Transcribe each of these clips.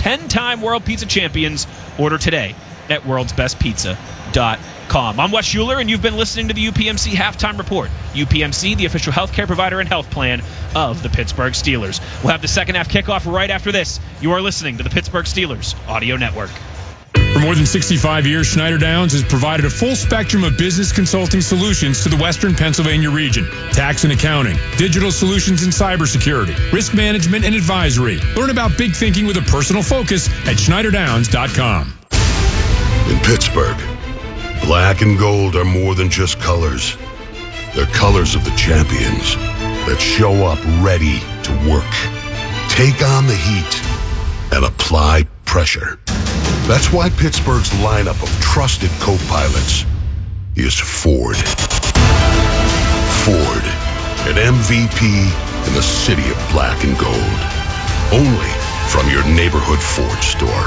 10-time World Pizza Champions. Order today at worldsbestpizza.com. I'm Wes Schuler, and you've been listening to the UPMC Halftime Report. UPMC, the official healthcare provider and health plan of the Pittsburgh Steelers. We'll have the second half kickoff right after this. You are listening to the Pittsburgh Steelers Audio Network. For more than 65 years, Schneider Downs has provided a full spectrum of business consulting solutions to the Western Pennsylvania region. Tax and accounting, digital solutions and cybersecurity, risk management and advisory. Learn about big thinking with a personal focus at SchneiderDowns.com. In Pittsburgh, black and gold are more than just colors. They're colors of the champions that show up ready to work, take on the heat, and apply pressure. That's why Pittsburgh's lineup of trusted co-pilots is Ford. Ford, an MVP in the city of black and gold. Only from your neighborhood Ford store.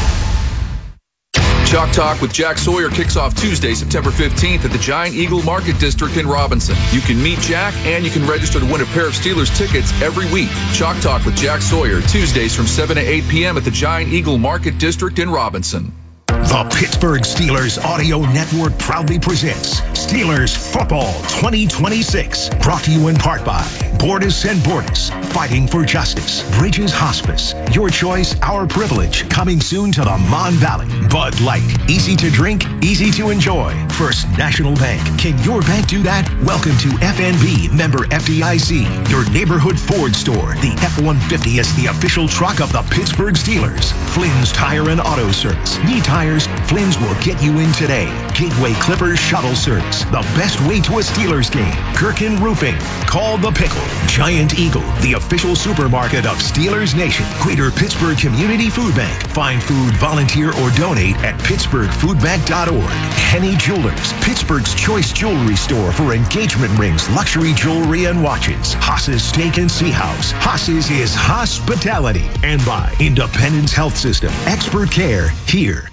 Chalk Talk with Jack Sawyer kicks off Tuesday, September 15th at the Giant Eagle Market District in Robinson. You can meet Jack and you can register to win a pair of Steelers tickets every week. Chalk Talk with Jack Sawyer, Tuesdays from 7 to 8 p.m. at the Giant Eagle Market District in Robinson. The Pittsburgh Steelers Audio Network proudly presents Steelers Football 2026. Brought to you in part by Bordas and Bordas, fighting for justice. Bridges Hospice, your choice, our privilege. Coming soon to the Mon Valley. Bud Light, easy to drink, easy to enjoy. First National Bank, can your bank do that? Welcome to FNB, member FDIC, your neighborhood Ford store. The F-150 is the official truck of the Pittsburgh Steelers. Flynn's Tire and Auto Service. Need tires? Flynn's will get you in today. Gateway Clippers Shuttle Service, the best way to a Steelers game. Gherkin Roofing. Call the Pickle. Giant Eagle, the official supermarket of Steelers Nation. Greater Pittsburgh Community Food Bank. Find food, volunteer, or donate at pittsburghfoodbank.org. Henny Jewelers, Pittsburgh's choice jewelry store for engagement rings, luxury jewelry, and watches. Haas's Steak and Sea House. Haas's is hospitality. And by Independence Health System. Expert care here.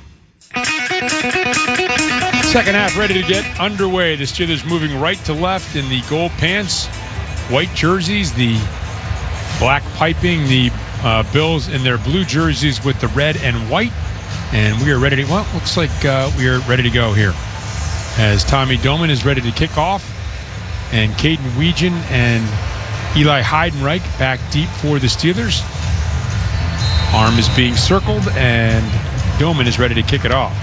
Second half ready to get underway. The Steelers moving right to left in the gold pants, white jerseys, the black piping, the Bills in their blue jerseys with the red and white. And we are ready to, well, looks like we are ready to go here. As Tommy Doman is ready to kick off. And Caden Weegan and Eli Heidenreich back deep for the Steelers. Arm is being circled and Doman is ready to kick it off.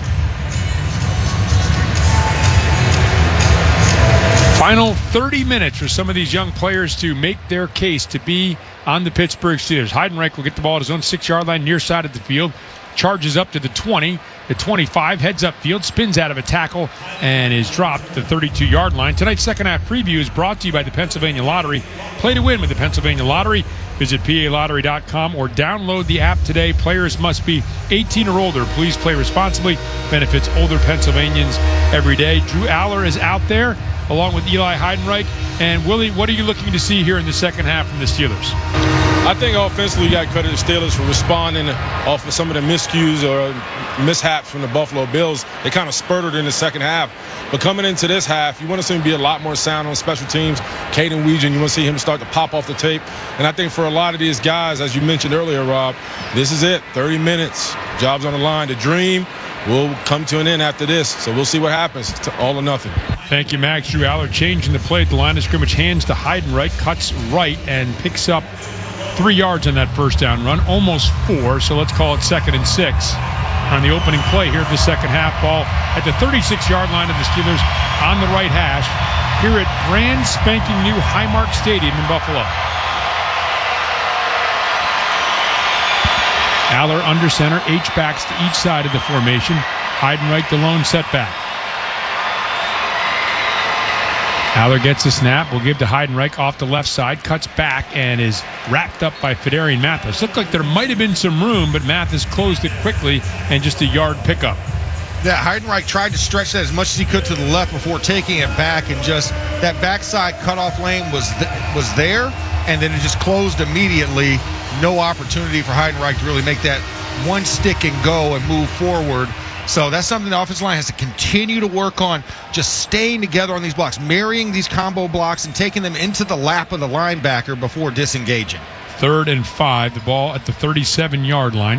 Final 30 minutes for some of these young players to make their case to be on the Pittsburgh Steelers. Heidenreich will get the ball at his own 6-yard line, near side of the field. Charges up to the 20, the 25, heads upfield, spins out of a tackle, and is dropped at the 32-yard line. Tonight's second half preview is brought to you by the Pennsylvania Lottery. Play to win with the Pennsylvania Lottery. Visit PALottery.com or download the app today. Players must be 18 or older. Please play responsibly. Benefits older Pennsylvanians every day. Drew Aller is out there along with Eli Heidenreich. And Willie, what are you looking to see here in the second half from the Steelers? I think offensively, you got to credit the Steelers for responding off of some of the miscues or mishaps from the Buffalo Bills. They kind of spurted in the second half. But coming into this half, you want to see him be a lot more sound on special teams. Caden Weegan, you want to see him start to pop off the tape. And I think for a lot of these guys, as you mentioned earlier, Rob, this is it. 30 minutes. Job's on the line. The dream will come to an end after this. So we'll see what happens. It's all or nothing. Thank you, Max. Drew Aller changing the play at the line of scrimmage. Hands to Heidenreich. Cuts right and picks up 3 yards on that first down run. Almost 4. So let's call it 2nd and 6 on the opening play here of the second half. Ball at the 36-yard line of the Steelers on the right hash here at brand spanking new Highmark Stadium in Buffalo. Aller under center, H-backs to each side of the formation. Heidenreich the lone setback. Aller gets the snap. Will give to Heidenreich off the left side. Cuts back and is wrapped up by Fedarian Mathis. Looked like there might have been some room, but Mathis closed it quickly and just a yard pickup. Yeah, Heidenreich tried to stretch that as much as he could to the left before taking it back, and just that backside cutoff lane was there, and then it just closed immediately. No opportunity for Heidenreich to really make that one stick and go and move forward. So that's something the offensive line has to continue to work on, just staying together on these blocks, marrying these combo blocks and taking them into the lap of the linebacker before disengaging. 3rd and 5, the ball at the 37-yard line.